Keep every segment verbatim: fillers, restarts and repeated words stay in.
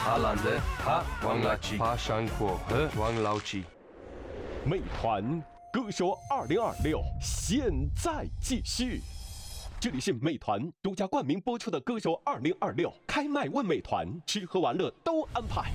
爬懒人，爬王垃圾，爬山坡和王老吉。 美团歌手二零二六现在继续。这里是美团独家冠名播出的《歌手二零二六》，开麦问美团，吃喝玩乐都安排。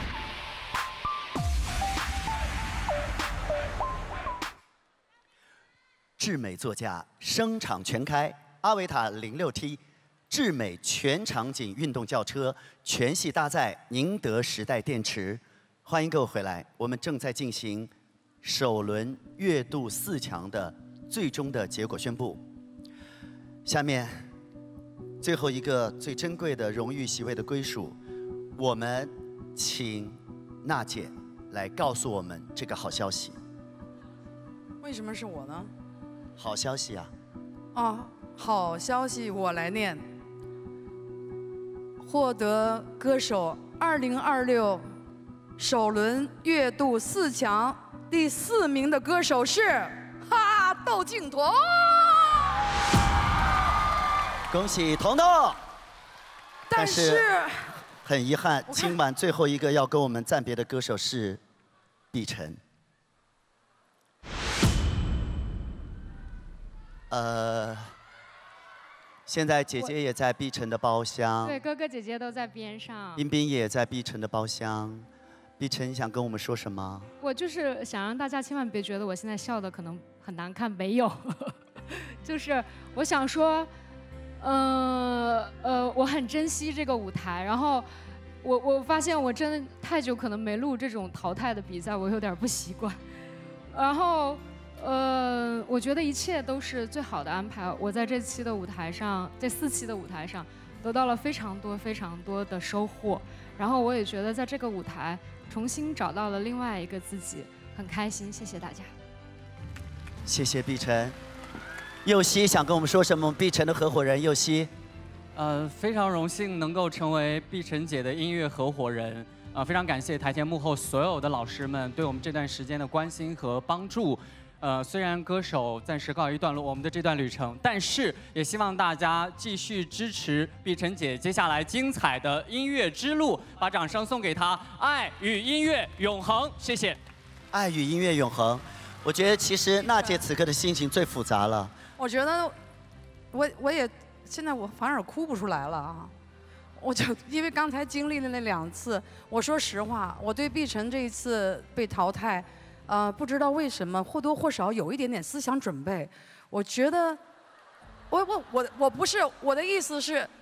智美座驾声场全开，阿维塔零六 T， 智美全场景运动轿车，全系搭载宁德时代电池。欢迎各位回来，我们正在进行首轮月度四强的最终的结果宣布。下面，最后一个最珍贵的荣誉席位的归属，我们请娜姐来告诉我们这个好消息。 为什么是我呢？ 好消息啊！ 哦，好消息，我来念。获得歌手二零二六首轮月度四强第四名的歌手是哈窦靖童。 恭喜彤彤！ 但是很遗憾，今晚最后一个要跟我们暂别的歌手是碧晨。呃，现在姐姐也在碧晨的包厢， 对，哥哥姐姐都在边上。 彬彬也在碧晨的包厢。碧晨，你想跟我们说什么？ 我就是想让大家千万别觉得我现在笑的可能很难看，没有，就是我想说。呃呃，我很珍惜这个舞台，然后我我发现我真的太久可能没录这种淘汰的比赛，我有点不习惯。然后呃，我觉得一切都是最好的安排。我在这期的舞台上，这四期的舞台上，得到了非常多非常多的收获。然后我也觉得在这个舞台重新找到了另外一个自己，很开心。谢谢大家。 谢谢碧晨。佑希想跟我们说什么？碧晨的合伙人佑希， 呃，非常荣幸能够成为碧晨姐的音乐合伙人，呃，非常感谢台前幕后所有的老师们对我们这段时间的关心和帮助。呃，虽然歌手暂时告一段落，我们的这段旅程，但是也希望大家继续支持碧晨姐接下来精彩的音乐之路，把掌声送给她，爱与音乐永恒，谢谢。 爱与音乐永恒，我觉得其实娜姐此刻的心情最复杂了。 我觉得，我我也现在我反而哭不出来了啊！我就因为刚才经历了那两次，我说实话，我对碧晨这一次被淘汰，呃，不知道为什么或多或少有一点点思想准备。我觉得，我我我我不是我的意思是，